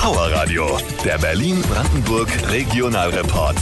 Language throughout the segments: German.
Power Radio, der Berlin-Brandenburg Regionalreport.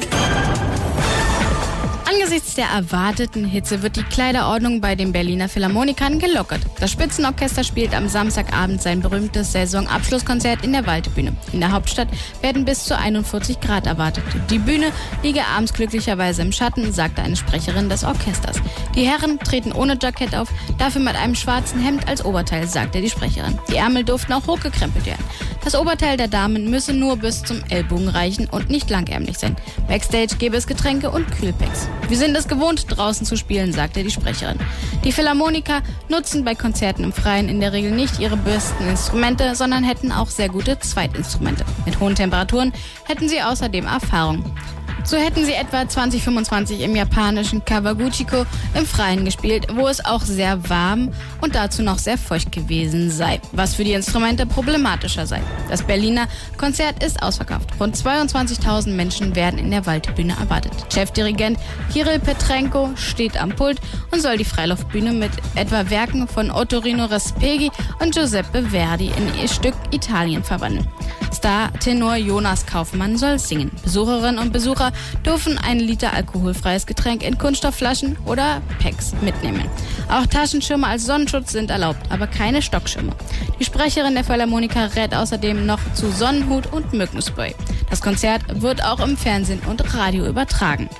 Angesichts der erwarteten Hitze wird die Kleiderordnung bei den Berliner Philharmonikern gelockert. Das Spitzenorchester spielt am Samstagabend sein berühmtes Saisonabschlusskonzert in der Waldbühne. In der Hauptstadt werden bis zu 41 Grad erwartet. Die Bühne liege abends glücklicherweise im Schatten, sagte eine Sprecherin des Orchesters. Die Herren treten ohne Jackett auf, dafür mit einem schwarzen Hemd als Oberteil, sagte die Sprecherin. Die Ärmel durften auch hochgekrempelt werden. Das Oberteil der Damen müsse nur bis zum Ellbogen reichen und nicht langärmlich sein. Backstage gäbe es Getränke und Kühlpacks. Wir sind es gewohnt, draußen zu spielen, sagte die Sprecherin. Die Philharmoniker nutzen bei Konzerten im Freien in der Regel nicht ihre besten Instrumente, sondern hätten auch sehr gute Zweitinstrumente. Mit hohen Temperaturen hätten sie außerdem Erfahrung. So hätten sie etwa 2025 im japanischen Kawaguchiko im Freien gespielt, wo es auch sehr warm und dazu noch sehr feucht gewesen sei, was für die Instrumente problematischer sei. Das Berliner Konzert ist ausverkauft. Rund 22.000 Menschen werden in der Waldbühne erwartet. Chefdirigent Kirill Petrenko steht am Pult und soll die Freiluftbühne mit etwa Werken von Ottorino Respighi und Giuseppe Verdi in ihr Stück Italien verwandeln. Star-Tenor Jonas Kaufmann soll singen. Besucherinnen und Besucher dürfen 1 Liter alkoholfreies Getränk in Kunststoffflaschen oder Packs mitnehmen. Auch Taschenschirme als Sonnenschutz sind erlaubt, aber keine Stockschirme. Die Sprecherin der Philharmoniker rät außerdem noch zu Sonnenhut und Mückenspray. Das Konzert wird auch im Fernsehen und Radio übertragen.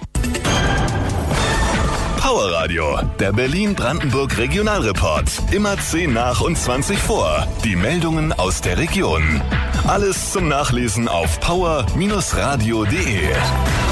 Power Radio, der Berlin-Brandenburg Regionalreport. Immer 10 nach und 20 vor. Die Meldungen aus der Region. Alles zum Nachlesen auf power-radio.de.